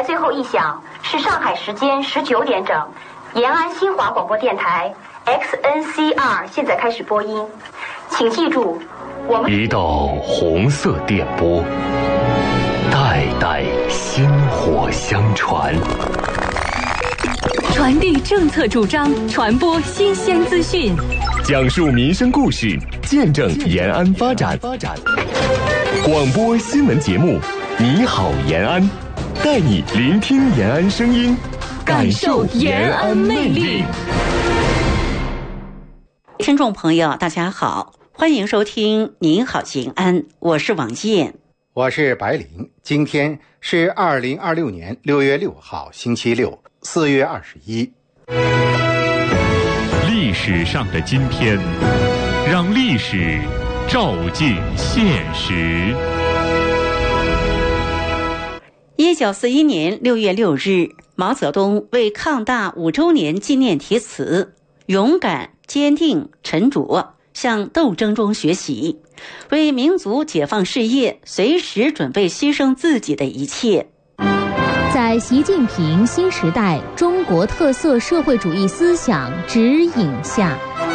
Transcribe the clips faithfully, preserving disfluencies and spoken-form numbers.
来最后一响是上海时间十九点整，延安新华广播电台 X N C R 现在开始播音，请记住，我们一道红色电波，代代薪火相传， 传递政策主张，传播新鲜资讯， 讲述民生故事，见证延安发展。广播新闻节目，你好延安，带你聆听延安声音，感受延安魅力。 听众朋友大家好，欢迎收听您好延安，我是王燕， 我是白灵。今天是二零二六年六月六号星期六，四月二十一。 历史上的今天，让历史照进现实。 一九四一年六月六日，毛泽东为抗大五周年纪念题词“勇敢、坚定、沉着，向斗争中学习，为民族解放事业随时准备牺牲自己的一切”。 在习近平新时代中国特色社会主义思想指引下，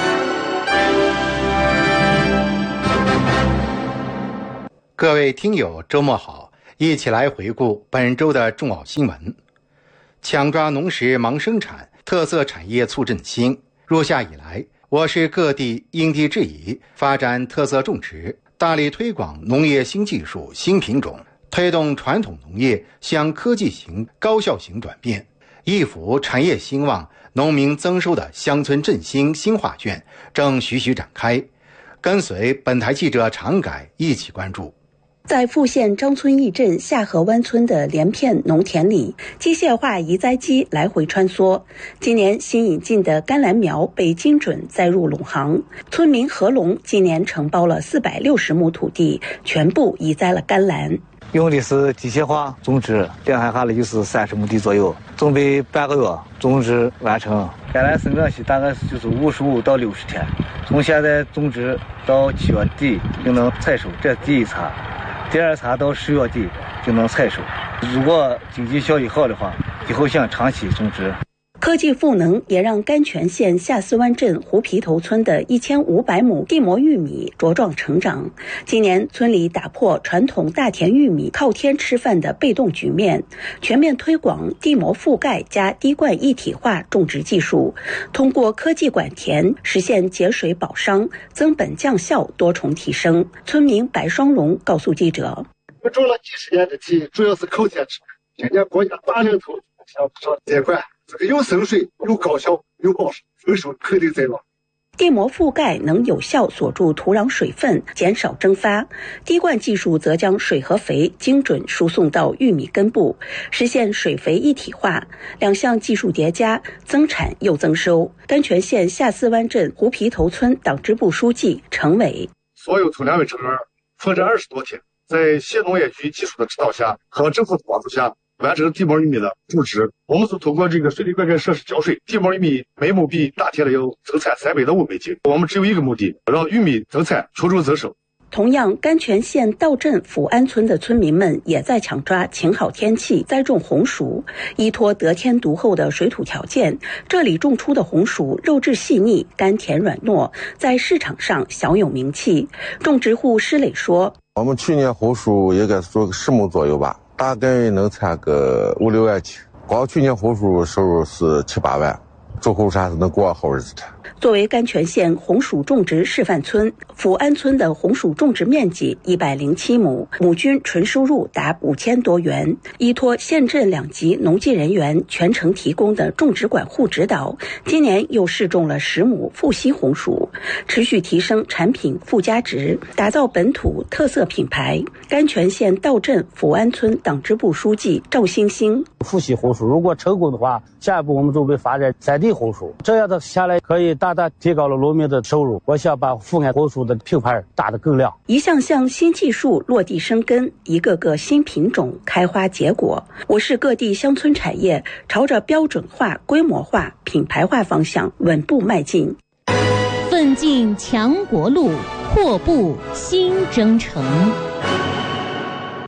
各位听友周末好，一起来回顾本周的重要新闻。抢抓农时忙生产，特色产业促振兴。入夏以来，我市各地因地制宜发展特色种植，大力推广农业新技术、新品种，推动传统农业向科技型、高效型转变，一幅产业兴旺、农民增收的乡村振兴新画卷正徐徐展开。跟随本台记者常改一起关注。 在富县张村驿镇下河湾村的连片农田里，机械化移栽机来回穿梭。今年新引进的甘蓝苗被精准栽入垄行，村民何龙今年承包了四百六十亩土地，全部移栽了甘蓝。 用的是机械化种植，两海下来就是三十亩地左右，准备半个月种植完成。甘蓝生长期大概就是五十五到六十天，从现在种植到七月底就能采收，这第一茬。第二茬到十月底就能采收。如果经济效益好的话，以后想长期种植。 科技赋能也让甘泉县下四湾镇胡皮头村的一千五百亩地膜玉米茁壮成长。今年村里打破传统大田玉米靠天吃饭的被动局面，全面推广地膜覆盖加滴灌一体化种植技术，通过科技管田实现节水保墒、增本降效多重提升。村民白双荣告诉记者：“ 我种了几十年的地，主要是靠天吃，今年国家大力投想上这块。这个有省水、有高效、有保墒，丰收肯定在望。” 地膜覆盖能有效锁住土壤水分，减少蒸发；滴灌技术则将水和肥精准输送到玉米根部，实现水肥一体化。两项技术叠加，增产又增收。甘泉县下四湾镇胡皮头村党支部书记程伟：“ 所有土粮位成儿奋战二十多天，在县农业局技术的指导下和政府的帮助下，完成地膜玉米的种植。我们是通过这个水利灌溉设施浇水，地膜玉米每亩比大田的要增产三百到五百斤。我们只有一个目的，让玉米增产，出种增收。” 同样，甘泉县道镇福安村的村民们也在抢抓晴好天气栽种红薯。依托得天独厚的水土条件，这里种出的红薯肉质细腻、甘甜软糯，在市场上小有名气。种植户施磊说：“ 我们去年红薯应该做个十亩左右吧，大概能产个五六万斤。光去年红薯收入是七八万，种红薯还是能过好日子的。” 作为甘泉县红薯种植示范村，福安村的红薯种植面积一百零七亩，亩均纯收入达五千多元。依托县镇两级农技人员全程提供的种植管护指导，今年又试种了十亩富硒红薯，持续提升产品附加值，打造本土特色品牌。甘泉县道镇福安村党支部书记赵星星：“ 富硒红薯如果成功的话，下一步我们准备发展在地红薯，这样的下来可以大大提高了农民的收入。我想把福安红薯的品牌打得更亮。” 一项项新技术落地生根，一个个新品种开花结果。我市各地乡村产业朝着标准化、规模化、品牌化方向稳步迈进。 奋进强国路，阔步新征程。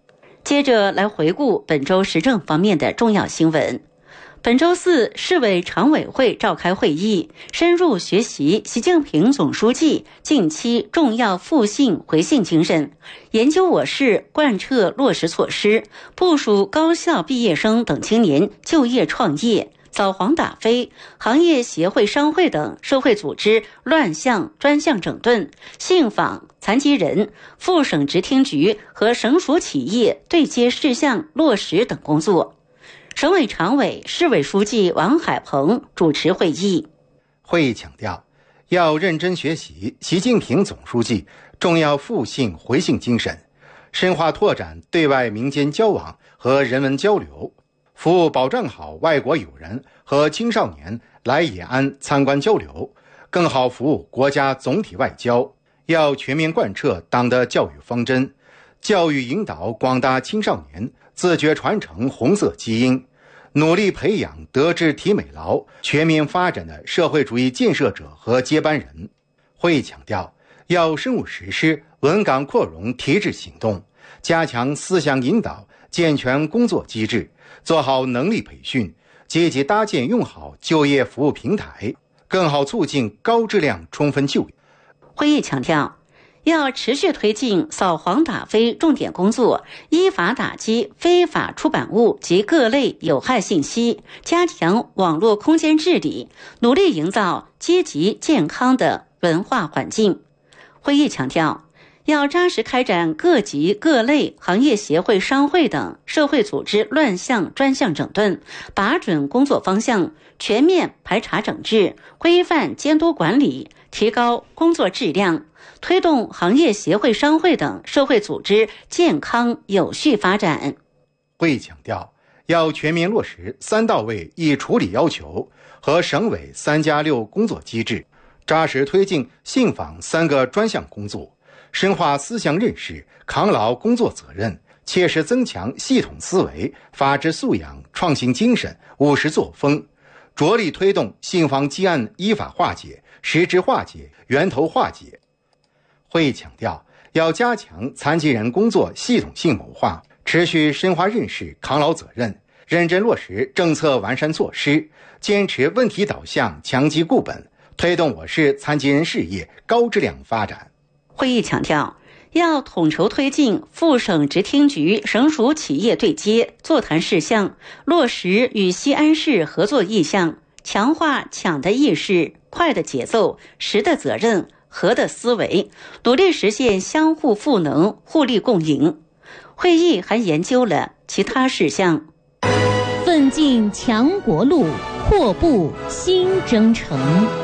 接着来回顾本周时政方面的重要新闻。本周四，市委常委会召开会议，深入学习习近平总书记近期重要复信回信精神，研究我市贯彻落实措施，部署高校毕业生等青年就业创业、扫黄打非、行业协会商会等社会组织乱象专项整顿、信访、残疾人、副省直厅局和省属企业对接事项落实等工作。省委常委、市委书记王海鹏主持会议。 会议强调，要认真学习习近平总书记重要复信回信精神，深化拓展对外民间交往和人文交流，服务保障好外国友人和青少年来延安参观交流，更好服务国家总体外交。要全面贯彻党的教育方针，教育引导广大青少年自觉传承红色基因，努力培养德智体美劳全面发展的社会主义建设者和接班人。会议强调，要深入实施稳岗扩容提质行动，加强思想引导，健全工作机制，做好能力培训，积极搭建用好就业服务平台，更好促进高质量充分就业。 会议强调，要持续推进扫黄打非重点工作，依法打击非法出版物及各类有害信息，加强网络空间治理，努力营造积极健康的文化环境。会议强调，要扎实开展各级各类行业协会商会等社会组织乱象专项整顿，把准工作方向，全面排查整治，规范监督管理，提高工作质量，推动行业协会商会等社会组织健康有序发展。 会议强调，要全面落实三到位一处理要求和省委三加六工作机制，扎实推进信访三个专项工作，深化思想认识，扛牢工作责任，切实增强系统思维、法治素养、创新精神、务实作风，着力推动信访积案依法化解、实质化解、源头化解。会议强调，要加强残疾人工作系统性谋划，持续深化认识，扛牢责任，认真落实政策完善措施，坚持问题导向、强基固本，推动我市残疾人事业高质量发展。 会议强调，要统筹推进副省直厅局省属企业对接座谈事项，落实与西安市合作意向，强化抢的意识、快的节奏、实的责任、和的思维，努力实现相互赋能、互利共赢。会议还研究了其他事项。 奋进强国路，阔步新征程。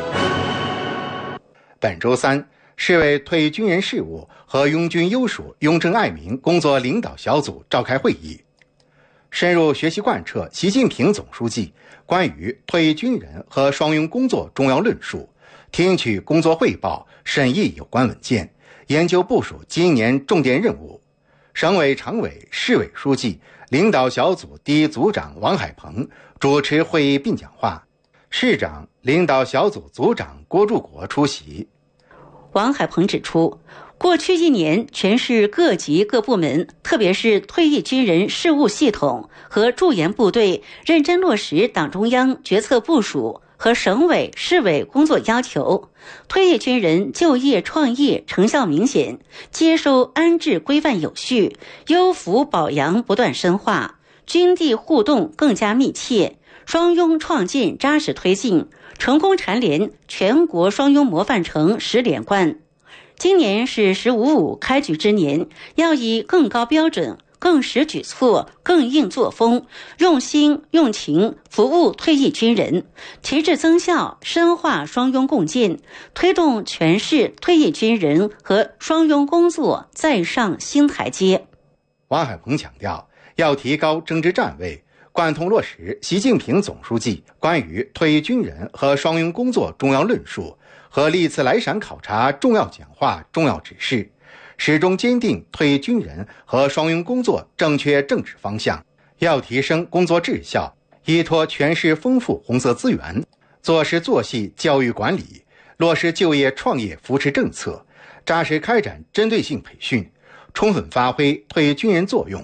本周三，市委退役军人事务和拥军优属拥政爱民工作领导小组召开会议，深入学习贯彻习近平总书记关于退役军人和双拥工作重要论述，听取工作汇报，审议有关文件，研究部署今年重点任务。省委常委、市委书记、领导小组第一组长王海鹏主持会议并讲话，市长、领导小组组长郭柱国出席。 王海鹏指出，过去一年，全市各级各部门，特别是退役军人事务系统和驻研部队，认真落实党中央决策部署和省委、市委工作要求，退役军人就业创业成效明显，接收安置规范有序，优抚保养不断深化，军地互动更加密切，双拥创建扎实推进，成功蝉联全国双拥模范城十连冠。今年是“十五五”开局之年，要以更高标准、更实举措、更硬作风，用心用情服务退役军人，提质增效，深化双拥共建，推动全市退役军人和双拥工作再上新台阶。 王海鹏强调，要提高政治站位，贯通落实习近平总书记关于退役军人和双拥工作重要论述和历次来陕考察重要讲话重要指示，始终坚定退役军人和双拥工作正确政治方向。要提升工作质效，依托全市丰富红色资源，做实做细教育管理，落实就业创业扶持政策，扎实开展针对性培训，充分发挥退役军人作用，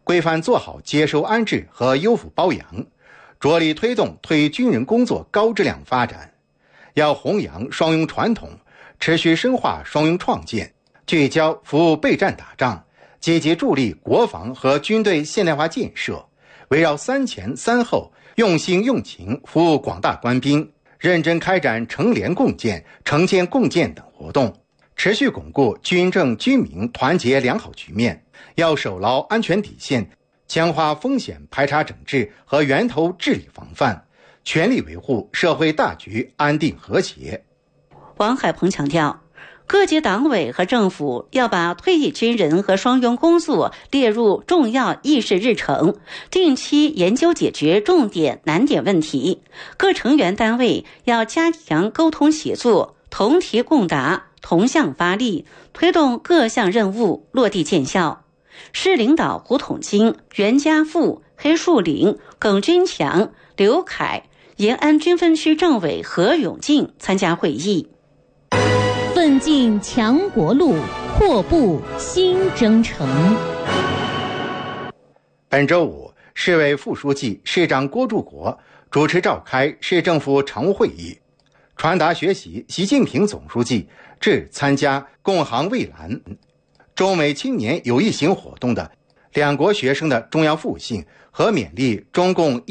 规范做好接收安置和优抚包养，着力推动退役军人工作高质量发展。要弘扬双拥传统，持续深化双拥创建，聚焦服务备战打仗，积极助力国防和军队现代化建设，围绕三前三后，用心用情服务广大官兵，认真开展成联共建、城建共建等活动，持续巩固军政军民团结良好局面。要守牢安全底线，强化风险排查整治和源头治理防范，全力维护社会大局安定和谐。 王海鹏强调，各级党委和政府要把退役军人和双拥工作列入重要议事日程，定期研究解决重点难点问题。各成员单位要加强沟通协作，同题共答，同向发力，推动各项任务落地见效。市领导胡统金、袁家富、黑树林、耿军强、刘凯、延安军分区政委何永进参加会议。 奋进强国路，阔步新征程。 本周五，市委副书记、市长郭柱国主持召开市政府常务会议，传达学习习近平总书记致参加共航蔚蓝中美青年友谊行活动的两国学生的重要复兴和勉励中共